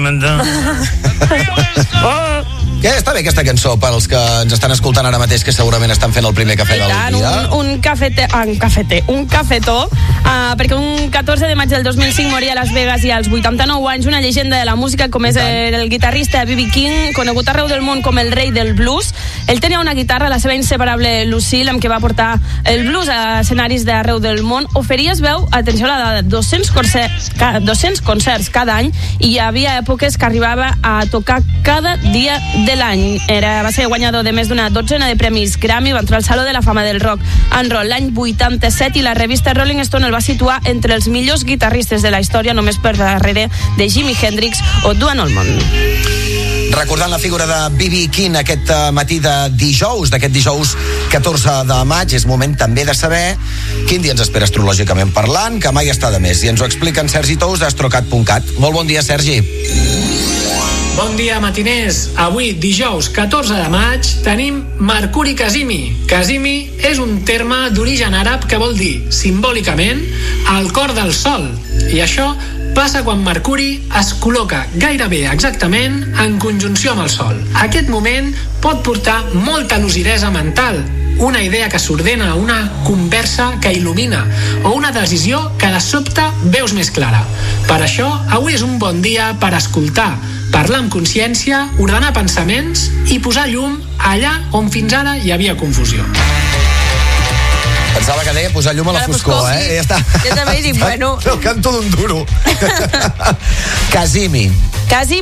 Sentimental. Que està bé aquesta cançó per als que ens estan escoltant ara mateix, que segurament estan fent el primer cafè del dia. Un cafetó, perquè un 14 de maig del 2005 moria a Las Vegas i als 89 anys una llegenda de la música com és el guitarrista B.B. King, conegut arreu del món com el rei del blues. Ell tenia una guitarra, la seva inseparable Lucille, amb què va portar el blues a escenaris d'arreu del món. Oferia, es veu, atenció a la dada, 200 concerts cada any, i hi havia èpoques que arribava a tocar cada dia de l'any. Va ser guanyador de més d'una dotzena de premis Grammy, va entrar al Saló de la Fama del Rock and Roll l'any 87 i la revista Rolling Stone el va situar entre els millors guitarristes de la història, només per darrere de Jimi Hendrix o Duane Allman. Recordant la figura de B.B. King aquest matí de dijous, d'aquest dijous 14 de maig, és moment també de saber quin dia ens espera astrològicament parlant, que mai està de més. I ens ho explica en Sergi Tous d'Astrocat.cat. Molt bon dia, Sergi. Bon dia, matiners. Avui, dijous 14 de maig, tenim Mercuri Casimi. Casimi és un terme d'origen àrab que vol dir, simbòlicament, el cor del sol. I això passa quan Mercuri es col·loca gairebé exactament en conjunció amb el sol. Aquest moment pot portar molta lucidesa mental, una idea que s'ordena, una conversa que il·lumina o una decisió que de sobte veus més clara. Per això, avui és un bon dia per escoltar, parlar amb consciència, ordenar pensaments i posar llum allà on fins ara hi havia confusió. Pensava que deia posar llum a la foscor, sí. Ja està. Jo també dic, bueno... El canto d'un duro. Casimi.